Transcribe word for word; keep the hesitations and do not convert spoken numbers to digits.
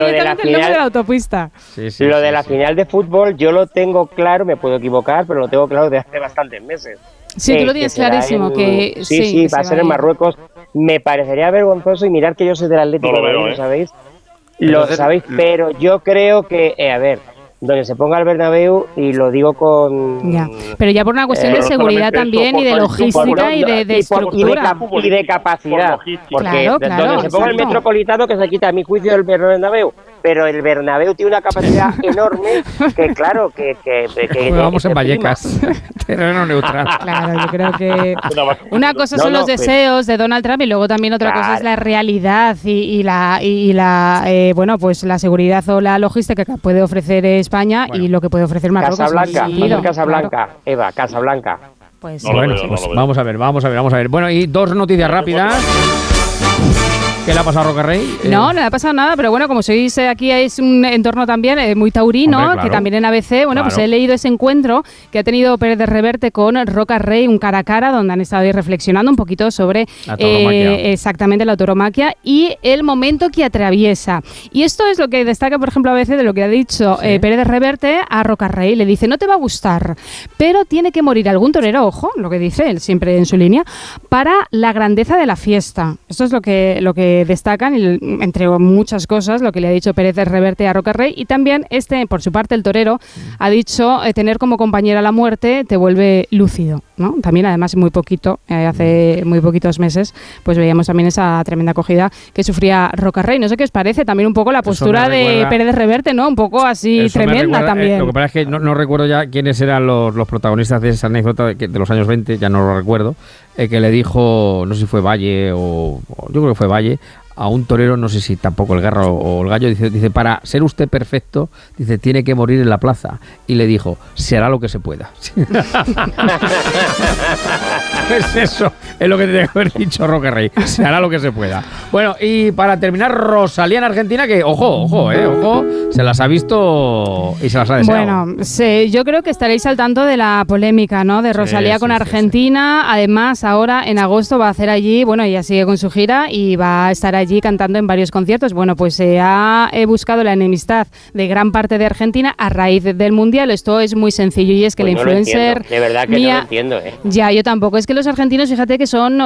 directamente el nombre de la autopista. Sí, sí, lo sí, de la sí. final de fútbol yo lo tengo claro, me puedo equivocar, pero lo tengo claro desde hace bastantes meses. Sí, eh, tú lo tienes que será clarísimo, en, que sí, sí, sí, que va a se ser va en a ir. Marruecos. Me parecería vergonzoso y mirar que yo soy del Atlético, No lo de veo, Madrid, ¿eh? ¿lo sabéis? Lo Entonces, sabéis, pero yo creo que, eh, a ver, donde se ponga el Bernabéu, y lo digo con... Ya, pero ya por una cuestión Eh, de no seguridad solamente también eso, y de por tradición, logística por- y de, de y, por- y de estructura. cap- y de capacidad, Por logística. porque Claro, de- claro, donde se ponga el exacto. Metropolitano, que se quita a mi juicio el Bernabéu, pero el Bernabéu tiene una capacidad enorme que claro, que... que, que, que Jugamos en que prima. Vallecas, terreno neutral. Claro, yo creo que Una vaca- una cosa No, son no, los pero- deseos de Donald Trump y luego también otra cosa es Claro. la realidad y, y la y la eh, bueno pues la seguridad o la logística que puede ofrecer España Bueno. y lo que puede ofrecer Marruecos. en Casablanca, ese va a ser sentido, Casablanca, claro. Eva, Casablanca. Pues, No lo Bueno, veo, no pues lo veo. vamos a ver, vamos a ver, vamos a ver. Bueno, y dos noticias rápidas. ¿Qué le ha pasado a Roca Rey? Eh, No, no le ha pasado nada, pero bueno, como sois eh, aquí es un entorno también eh, muy taurino, Hombre, claro. que también en A B C, bueno, pues Claro. he leído ese encuentro que ha tenido Pérez de Reverte con Roca Rey, un cara a cara, donde han estado ahí reflexionando un poquito sobre La tauromaquia. eh, exactamente la tauromaquia y el momento que atraviesa. Y esto es lo que destaca, por ejemplo, A B C de lo que ha dicho Sí. eh, Pérez de Reverte a Roca Rey. Le dice, no te va a gustar, pero tiene que morir algún torero, ojo, lo que dice él siempre en su línea, para la grandeza de la fiesta. Esto es lo que, lo que destacan, y, entre muchas cosas, lo que le ha dicho Pérez de Reverte a Roca Rey. Y también, este, por su parte, el torero ha dicho, eh, tener como compañera la muerte te vuelve lúcido, ¿no? También, además, muy poquito, eh, hace muy poquitos meses, pues veíamos también esa tremenda acogida que sufría Roca Rey. No sé qué os parece, también un poco la Eso postura me de recuerda- Pérez de Reverte, ¿no? Un poco así eso me tremenda recuerda- también. eh, lo que pasa es que no, no recuerdo ya quiénes eran los, los protagonistas de esa anécdota de, que- de los años veinte, ya no lo recuerdo, eh, que le dijo, no sé si fue Valle o, o yo creo que fue Valle, a un torero, no sé si tampoco el Garra o, o el Gallo, dice, dice, para ser usted perfecto, dice, tiene que morir en la plaza. Y le dijo, se hará lo que se pueda. Es eso, es lo que tiene que haber dicho Roca Rey, se hará lo que se pueda. Bueno, y para terminar, Rosalía en Argentina, que, ojo, ojo, eh, ojo, se las ha visto y se las ha deseado. Bueno, sí, yo creo que estaréis al tanto de la polémica, ¿no? De Rosalía sí, con sí, Argentina. Además, ahora en agosto va a hacer allí, bueno, ella sigue con su gira y va a estar allí cantando en varios conciertos. Bueno, pues se ha eh, buscado la enemistad de gran parte de Argentina a raíz del Mundial. Esto es muy sencillo y es que Pues la no lo influencer entiendo, de verdad que no Mía- lo entiendo, ¿eh? Ya, yo tampoco. Es que los argentinos, fíjate que son